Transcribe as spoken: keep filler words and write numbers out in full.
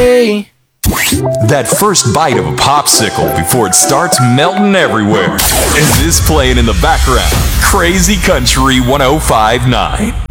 That first bite of a popsicle before it starts melting everywhere. And this playing in the background, Crazy Country one oh five point nine.